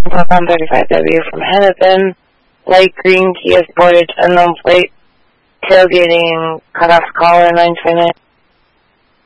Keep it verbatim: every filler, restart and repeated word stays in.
on thirty-five W from Hennepin. Light green Kia Sportage, unknown plate. Tailgating, cutoff caller, nine twenty.